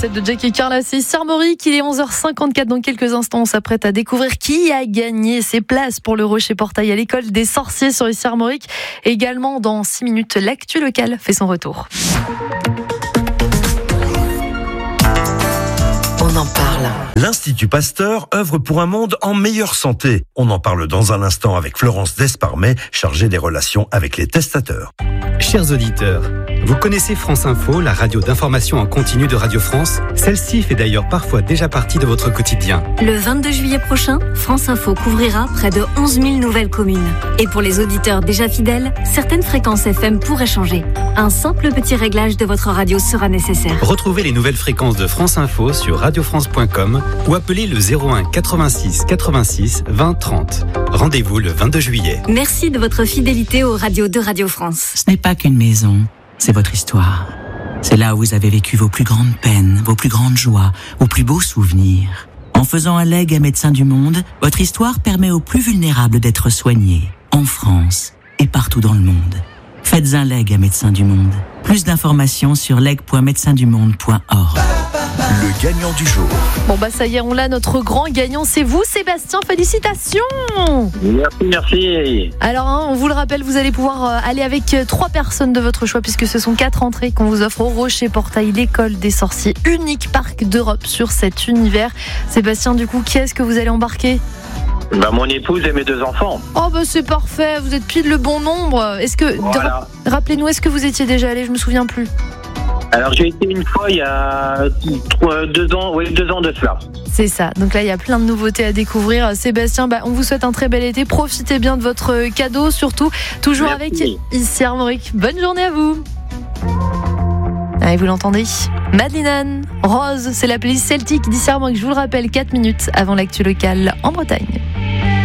7 de Jackie Carla, c'est Armorique. Il est 11h54. Dans quelques instants, on s'apprête à découvrir qui a gagné ses places pour le Rocher Portail à l'école des sorciers sur Armorique. Également, dans 6 minutes, l'actu locale fait son retour. On en parle. L'Institut Pasteur œuvre pour un monde en meilleure santé. On en parle dans un instant avec Florence Desparmet, chargée des relations avec les testateurs. Chers auditeurs, vous connaissez France Info, la radio d'information en continu de Radio France? Celle-ci fait d'ailleurs parfois déjà partie de votre quotidien. Le 22 juillet prochain, France Info couvrira près de 11 000 nouvelles communes. Et pour les auditeurs déjà fidèles, certaines fréquences FM pourraient changer. Un simple petit réglage de votre radio sera nécessaire. Retrouvez les nouvelles fréquences de France Info sur radiofrance.com ou appelez le 01 86 86 20 30. Rendez-vous le 22 juillet. Merci de votre fidélité aux radios de Radio France. Ce n'est pas qu'une maison, c'est votre histoire. C'est là où vous avez vécu vos plus grandes peines, vos plus grandes joies, vos plus beaux souvenirs. En faisant un legs à Médecins du Monde, votre histoire permet aux plus vulnérables d'être soignés, en France et partout dans le monde. Faites un leg à Médecins du Monde. Plus d'informations sur leg.médecindumonde.org. Le gagnant du jour. Bon ça y est, on l'a, notre grand gagnant, c'est vous Sébastien, félicitations. Merci. Alors on vous le rappelle, vous allez pouvoir aller avec 3 personnes de votre choix puisque ce sont 4 entrées qu'on vous offre au Rocher Portail, l'école des sorciers, unique parc d'Europe sur cet univers. Sébastien, du coup, qui est-ce que vous allez embarquer ? Mon épouse et mes 2 enfants. Oh c'est parfait, vous êtes pile le bon nombre. Est-ce que Voilà. Rappelez-nous, est-ce que vous étiez déjà allé ? Je me souviens plus. Alors j'ai été une fois il y a 2 ans, 2 ans de cela. C'est ça, donc là il y a plein de nouveautés à découvrir. Sébastien, on vous souhaite un très bel été, profitez bien de votre cadeau, surtout toujours Merci. avec ici Armorique. Bonne journée à vous. Allez, vous l'entendez, Madeleine Rose, c'est la playlist celtique d'ici Armorique, je vous le rappelle, 4 minutes avant l'actu locale en Bretagne.